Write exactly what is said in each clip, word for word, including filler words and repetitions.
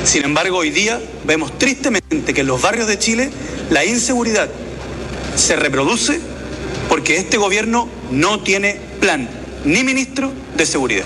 Sin embargo, hoy día vemos tristemente que en los barrios de Chile la inseguridad se reproduce porque este gobierno no tiene plan ni ministro de seguridad.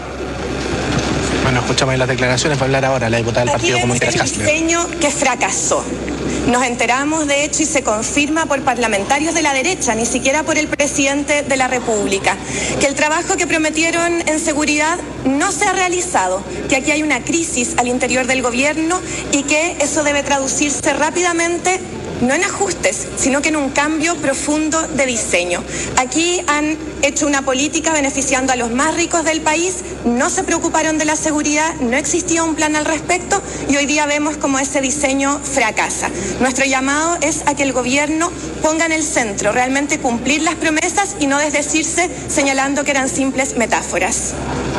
Bueno, escuchamos las declaraciones. Va a hablar ahora la diputada del Partido Comunista Kastler. Un diseño que fracasó. Nos enteramos, de hecho, y se confirma por parlamentarios de la derecha, ni siquiera por el presidente de la República, que el trabajo que prometieron en seguridad no se ha realizado, que aquí hay una crisis al interior del gobierno y que eso debe traducirse rápidamente no en ajustes, sino que en un cambio profundo de diseño. Aquí han hecho una política beneficiando a los más ricos del país, no se preocuparon de la seguridad, no existía un plan al respecto y hoy día vemos cómo ese diseño fracasa. Nuestro llamado es a que el gobierno ponga en el centro realmente cumplir las promesas y no desdecirse señalando que eran simples metáforas.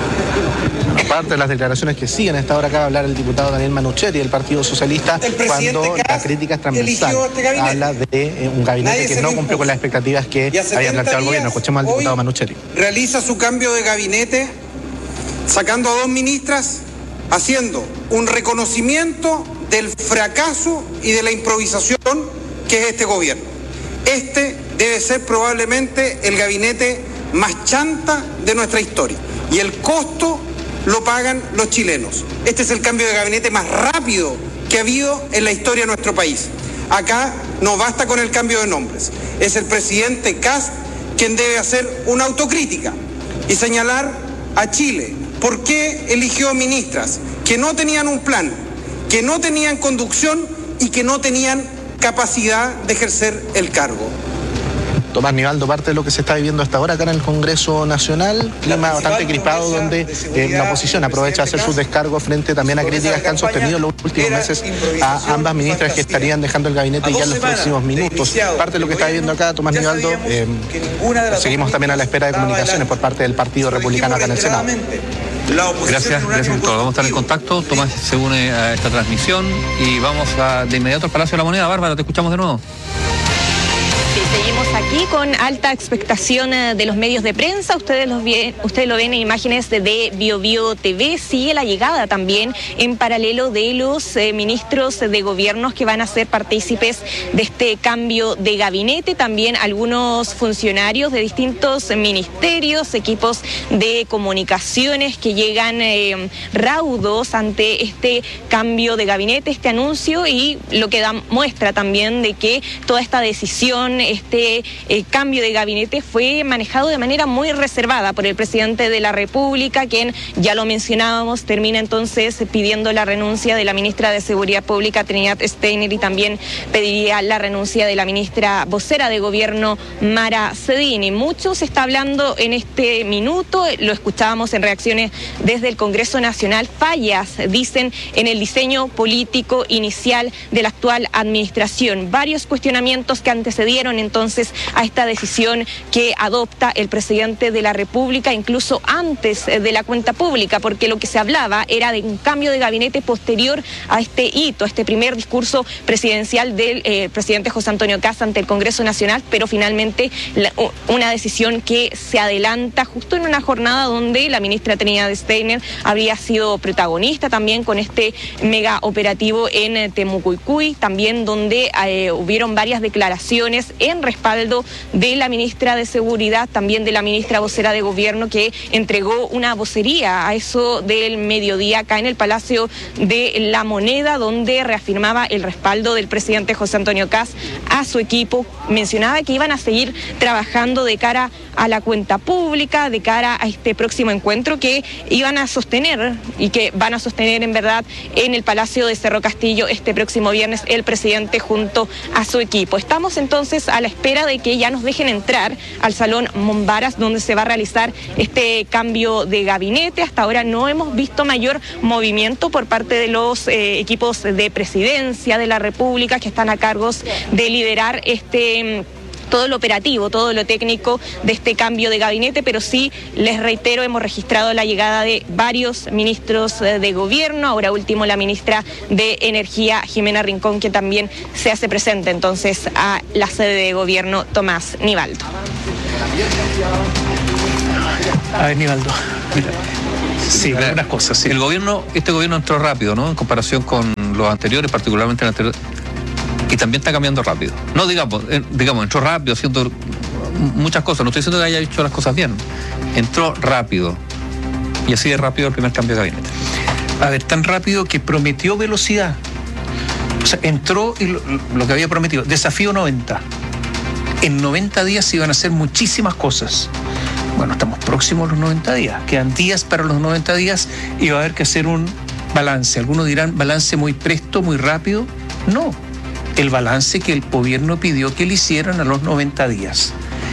Aparte de las declaraciones que siguen a esta hora, acaba de hablar el diputado Daniel Manuchetti del Partido Socialista cuando la crítica es transversal. Este habla de eh, un gabinete Nadie que no cumplió con las expectativas que había planteado el gobierno. Escuchemos al diputado Manuchetti. Realiza su cambio de gabinete sacando a dos ministras, haciendo un reconocimiento del fracaso y de la improvisación que es este gobierno. Este debe ser probablemente el gabinete más chanta de nuestra historia y el costo lo pagan los chilenos. Este es el cambio de gabinete más rápido que ha habido en la historia de nuestro país. Acá no basta con el cambio de nombres. Es el presidente Kast quien debe hacer una autocrítica y señalar a Chile por qué eligió ministras que no tenían un plan, que no tenían conducción y que no tenían capacidad de ejercer el cargo. Tomás Nivaldo, parte de lo que se está viviendo hasta ahora acá en el Congreso Nacional, clima bastante crispado donde eh, la oposición aprovecha a hacer sus descargos frente también a críticas que han sostenido los últimos meses a ambas ministras que estarían dejando el gabinete ya en los próximos minutos. Parte de lo que está viviendo acá Tomás Nivaldo, eh, seguimos también a la espera de comunicaciones por parte del Partido Republicano acá en el Senado. Gracias, gracias por todo. Vamos a estar en contacto. Tomás se une a esta transmisión y vamos a, de inmediato al Palacio de la Moneda. Bárbara, te escuchamos de nuevo. Sí, seguimos aquí con alta expectación de los medios de prensa. Ustedes, los bien, ustedes lo ven en imágenes de Bio Bio T V. Sigue la llegada también en paralelo de los eh, ministros de gobiernos que van a ser partícipes de este cambio de gabinete. También algunos funcionarios de distintos ministerios, equipos de comunicaciones que llegan eh, raudos ante este cambio de gabinete, este anuncio, y lo que da muestra también de que toda esta decisión, este eh, cambio de gabinete fue manejado de manera muy reservada por el presidente de la República, quien, ya lo mencionábamos, termina entonces pidiendo la renuncia de la ministra de Seguridad Pública, Trinidad Steiner, y también pediría la renuncia de la ministra vocera de Gobierno, Mara Cedini. Mucho se está hablando en este minuto, lo escuchábamos en reacciones desde el Congreso Nacional, fallas, dicen, en el diseño político inicial de la actual administración. Varios cuestionamientos que antecedieron entonces a esta decisión que adopta el presidente de la República, incluso antes de la cuenta pública, porque lo que se hablaba era de un cambio de gabinete posterior a este hito, este primer discurso presidencial del eh, presidente José Antonio Kast ante el Congreso Nacional, pero finalmente la, una decisión que se adelanta justo en una jornada donde la ministra Trinidad Steiner habría sido protagonista también con este mega operativo en Temucuicui, también donde eh, hubieron varias declaraciones en respaldo de la ministra de Seguridad, también de la ministra vocera de Gobierno, que entregó una vocería a eso del mediodía acá en el Palacio de la Moneda, donde reafirmaba el respaldo del presidente José Antonio Kast a su equipo. Mencionaba que iban a seguir trabajando de cara a la cuenta pública, de cara a este próximo encuentro que iban a sostener y que van a sostener en verdad en el Palacio de Cerro Castillo este próximo viernes el presidente junto a su equipo. Estamos entonces a la espera de que ya nos dejen entrar al Salón Mombaras, donde se va a realizar este cambio de gabinete. Hasta ahora no hemos visto mayor movimiento por parte de los eh, equipos de presidencia de la República que están a cargo de liderar este todo lo operativo, todo lo técnico de este cambio de gabinete, pero sí, les reitero, hemos registrado la llegada de varios ministros de gobierno, ahora último la ministra de Energía, Jimena Rincón, que también se hace presente entonces a la sede de gobierno, Tomás Nivaldo. A ver, Nivaldo. Mira. Sí, algunas cosas, sí. El gobierno, este gobierno entró rápido, ¿no? En comparación con en los anteriores, particularmente en el anterior, y también está cambiando rápido. No digamos, eh, digamos, entró rápido, haciendo muchas cosas. No estoy diciendo que haya hecho las cosas bien. Entró rápido. Y así de rápido el primer cambio de gabinete. A ver, tan rápido que prometió velocidad. O sea, entró y lo, lo que había prometido, desafío noventa. En noventa días se iban a hacer muchísimas cosas. Bueno, estamos próximos a los noventa días. Quedan días para los noventa días y va a haber que hacer un balance. Algunos dirán, balance muy presto, muy rápido. No, el balance que el gobierno pidió que le hicieran a los noventa días.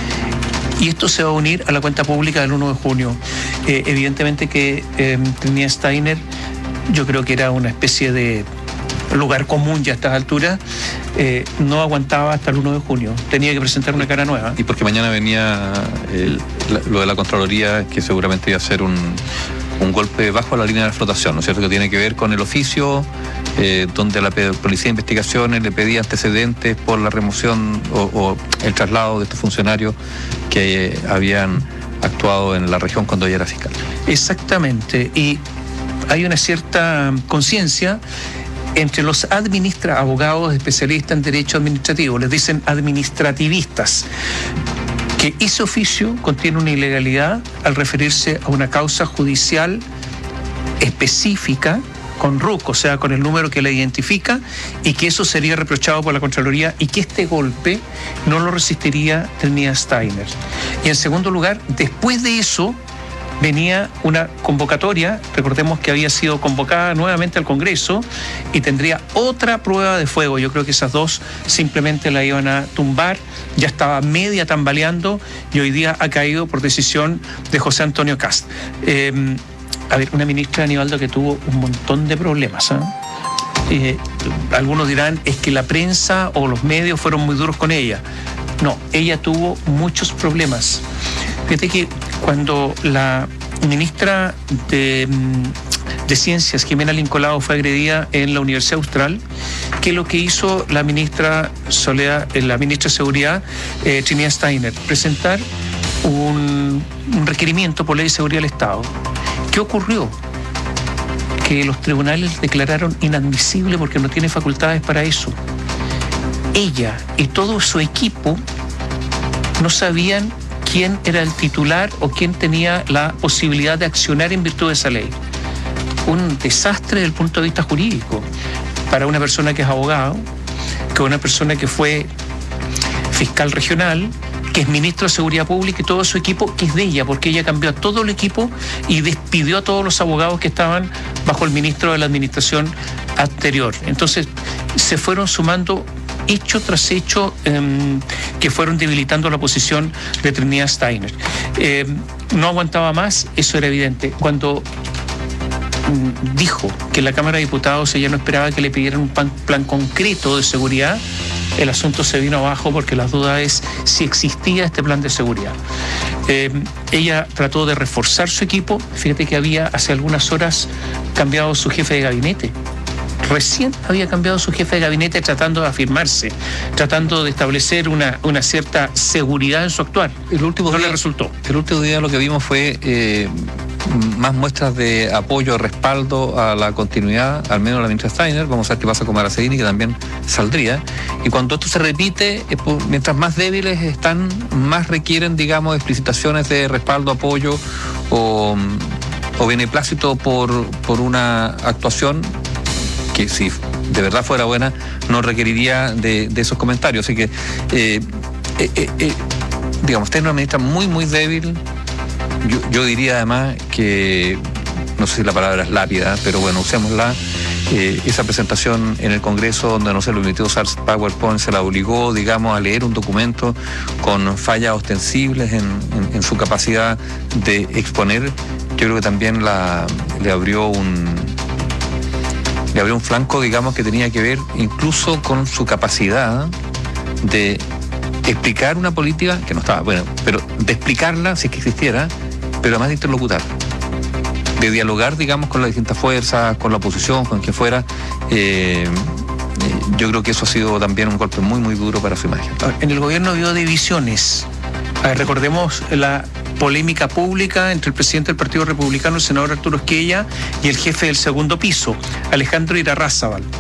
Y esto se va a unir a la cuenta pública del uno de junio. Eh, evidentemente que eh, Trinidad Steiner, yo creo que era una especie de lugar común ya a estas alturas, eh, no aguantaba hasta el uno de junio. Tenía que presentar una cara nueva. Y porque mañana venía el, la, lo de la Contraloría, que seguramente iba a ser un, un golpe bajo la línea de flotación, ¿no es cierto? Que tiene que ver con el oficio, eh, donde la Policía de Investigaciones le pedía antecedentes por la remoción o, o el traslado de estos funcionarios que eh, habían actuado en la región cuando ella era fiscal. Exactamente. Y hay una cierta conciencia entre los administra, abogados especialistas en derecho administrativo, les dicen administrativistas, que ese oficio contiene una ilegalidad al referirse a una causa judicial específica con R U C, o sea, con el número que la identifica, y que eso sería reprochado por la Contraloría y que este golpe no lo resistiría Trinidad Steiner. Y en segundo lugar, después de eso venía una convocatoria, recordemos que había sido convocada nuevamente al Congreso y tendría otra prueba de fuego. Yo creo que esas dos simplemente la iban a tumbar, ya estaba media tambaleando y hoy día ha caído por decisión de José Antonio Kast. Eh, a ver, una ministra, Aníbaldo, que tuvo un montón de problemas, ¿eh? Eh, algunos dirán, es que la prensa o los medios fueron muy duros con ella. No, ella tuvo muchos problemas. Fíjate que cuando la ministra de, de Ciencias, Jimena Lincolao, fue agredida en la Universidad Austral, que lo que hizo la ministra Soledad, la ministra de Seguridad, eh, Trinidad Steiner, presentar un, un requerimiento por ley de seguridad del Estado. ¿Qué ocurrió? Que los tribunales declararon inadmisible porque no tiene facultades para eso. Ella y todo su equipo no sabían quién era el titular o quién tenía la posibilidad de accionar en virtud de esa ley. Un desastre desde el punto de vista jurídico para una persona que es abogado, que una persona que fue fiscal regional, que es ministro de Seguridad Pública y todo su equipo, que es de ella, porque ella cambió a todo el equipo y despidió a todos los abogados que estaban bajo el ministro de la administración anterior. Entonces se fueron sumando hecho tras hecho eh, que fueron debilitando la posición de Trinidad Steiner. Eh, no aguantaba más, eso era evidente. Cuando mm, dijo que la Cámara de Diputados ella no esperaba que le pidieran un plan, plan concreto de seguridad, el asunto se vino abajo porque la duda es si existía este plan de seguridad. Eh, ella trató de reforzar su equipo. Fíjate que había hace algunas horas cambiado su jefe de gabinete. Recién había cambiado su jefe de gabinete tratando de afirmarse, tratando de establecer una, una cierta seguridad en su actuar. El último no día, le resultó. El último día lo que vimos fue eh, más muestras de apoyo, respaldo a la continuidad, al menos la ministra Steiner. Vamos a ver qué pasa con Maracedini, que también saldría. Y cuando esto se repite, eh, pues, mientras más débiles están, más requieren, digamos, explicitaciones de respaldo, apoyo o, o beneplácito por, por una actuación que si de verdad fuera buena, no requeriría de, de esos comentarios. Así que, eh, eh, eh, digamos, usted es una ministra muy, muy débil. Yo, yo diría además que, no sé si la palabra es lápida, pero bueno, usémosla. Eh, esa presentación en el Congreso, donde no se le permitió usar PowerPoint, se la obligó, digamos, a leer un documento con fallas ostensibles en, en, en su capacidad de exponer. Yo creo que también la, le abrió un... le abrió un flanco, digamos, que tenía que ver incluso con su capacidad de explicar una política que no estaba, bueno, pero de explicarla si es que existiera, pero además de interlocutar, de dialogar, digamos, con las distintas fuerzas, con la oposición, con quien fuera. Eh, yo creo que eso ha sido también un golpe muy, muy duro para su imagen. En el gobierno ha habido divisiones. A ver, recordemos la polémica pública entre el presidente del Partido Republicano, el senador Arturo Esquella, y el jefe del segundo piso, Alejandro Irarrázaval.